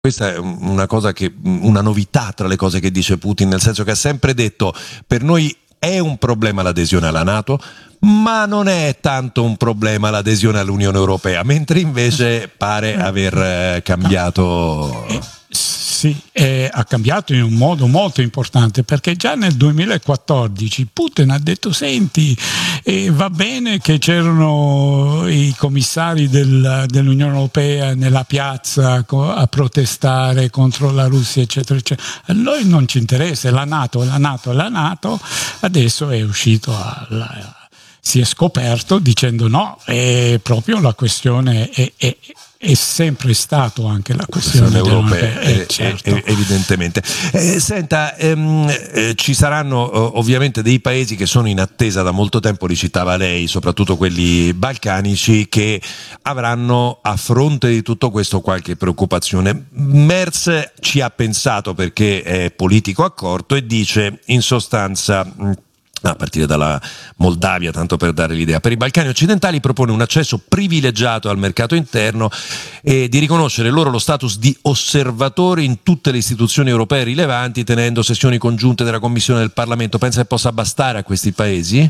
Questa è una novità tra le cose che dice Putin, nel senso che ha sempre detto: per noi è un problema l'adesione alla NATO, ma non è tanto un problema l'adesione all'Unione Europea, mentre invece pare aver cambiato. Sì, ha cambiato in un modo molto importante, perché già nel 2014 Putin ha detto: senti, va bene che c'erano i commissari dell'Unione Europea nella piazza a protestare contro la Russia, eccetera, eccetera. A noi non ci interessa, è la NATO. Adesso è uscito si è scoperto dicendo no, è proprio la questione è sempre stato anche la questione europea, certo. Evidentemente. Senta, ci saranno ovviamente dei paesi che sono in attesa da molto tempo, li citava lei, soprattutto quelli balcanici, che avranno a fronte di tutto questo qualche preoccupazione. Merz ci ha pensato perché è politico accorto e dice in sostanza, a partire dalla Moldavia, tanto per dare l'idea, per i Balcani occidentali propone un accesso privilegiato al mercato interno e di riconoscere loro lo status di osservatori in tutte le istituzioni europee rilevanti, tenendo sessioni congiunte della Commissione del Parlamento. Pensa che possa bastare a questi paesi?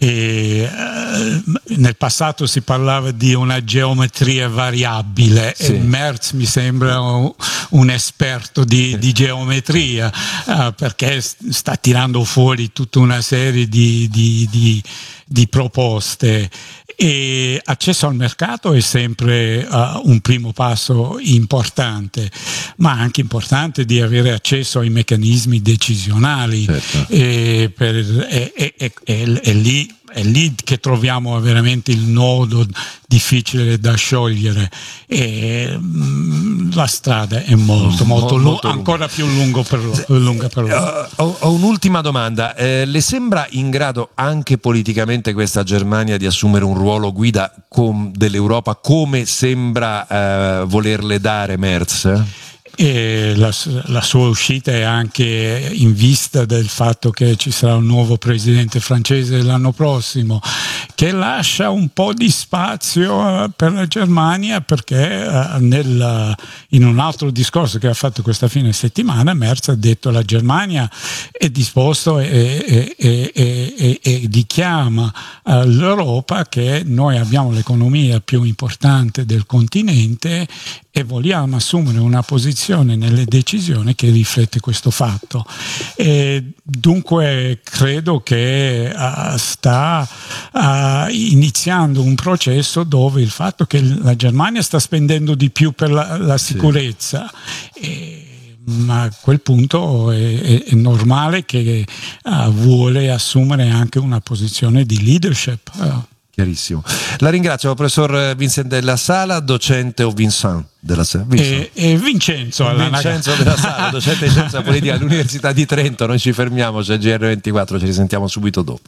Nel passato si parlava di una geometria variabile, sì. E Merz mi sembra un esperto di geometria, perché sta tirando fuori tutta una serie di proposte, e accesso al mercato è sempre un primo passo importante, ma anche importante di avere accesso ai meccanismi decisionali, certo. È lì che troviamo veramente il nodo difficile da sciogliere, e la strada è molto ancora più lunga per loro. Ho un'ultima domanda. Le sembra in grado anche politicamente questa Germania di assumere un ruolo guida dell'Europa, come sembra volerle dare Merz? E la sua uscita è anche in vista del fatto che ci sarà un nuovo presidente francese l'anno prossimo, che lascia un po' di spazio per la Germania, perché in un altro discorso che ha fatto questa fine settimana Merz ha detto: la Germania è disposto e dichiama all'Europa che noi abbiamo l'economia più importante del continente e vogliamo assumere una posizione nelle decisioni che riflette questo fatto. E dunque credo che sta iniziando un processo dove il fatto che la Germania sta spendendo di più per la sicurezza, ma a quel punto è normale che vuole assumere anche una posizione di leadership. Chiarissimo. La ringrazio, professor Vincent Della Sala, docente o Vincent Della Sala? Vincenzo Della Sala, docente di scienza politica all'Università di Trento. Noi ci fermiamo, c'è GR24, ci risentiamo subito dopo.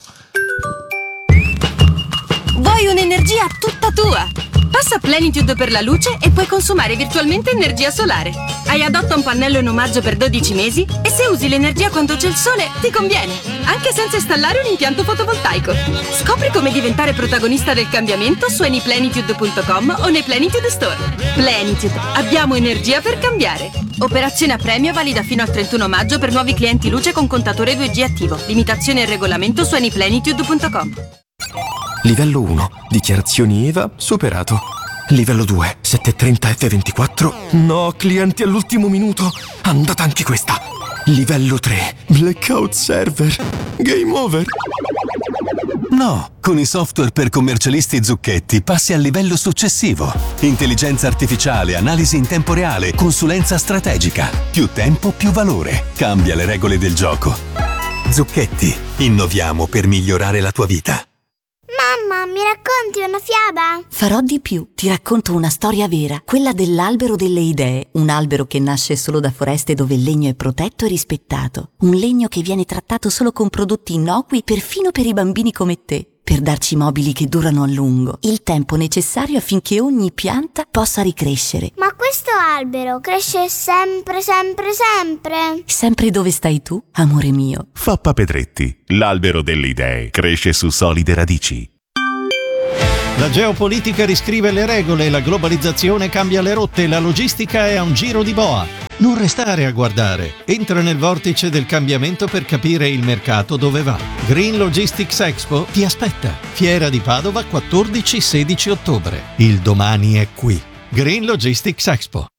Vuoi un'energia tutta tua? Passa Plenitude per la luce e puoi consumare virtualmente energia solare. Hai adotta un pannello in omaggio per 12 mesi e se usi l'energia quando c'è il sole ti conviene, anche senza installare un impianto fotovoltaico. Scopri come diventare protagonista del cambiamento su anyplenitude.com o nei Plenitude Store. Plenitude, abbiamo energia per cambiare. Operazione a premio valida fino al 31 maggio per nuovi clienti luce con contatore 2G attivo. Limitazione e regolamento su anyplenitude.com. Livello 1, dichiarazioni EVA superato. Livello 2, 730 F24. No, clienti all'ultimo minuto. Andata anche questa. Livello 3, blackout server. Game over. No, con i software per commercialisti Zucchetti passi al livello successivo. Intelligenza artificiale, analisi in tempo reale, consulenza strategica. Più tempo, più valore. Cambia le regole del gioco. Zucchetti, innoviamo per migliorare la tua vita. Mamma, mi racconti una fiaba? Farò di più, ti racconto una storia vera, quella dell'albero delle idee, un albero che nasce solo da foreste dove il legno è protetto e rispettato, un legno che viene trattato solo con prodotti innocui perfino per i bambini come te, per darci mobili che durano a lungo, il tempo necessario affinché ogni pianta possa ricrescere. Ma questo albero cresce sempre, sempre, sempre? Sempre dove stai tu, amore mio. Fappa Pedretti, l'albero delle idee, cresce su solide radici. La geopolitica riscrive le regole, la globalizzazione cambia le rotte, la logistica è a un giro di boa. Non restare a guardare. Entra nel vortice del cambiamento per capire il mercato dove va. Green Logistics Expo ti aspetta. Fiera di Padova 14-16 ottobre. Il domani è qui. Green Logistics Expo.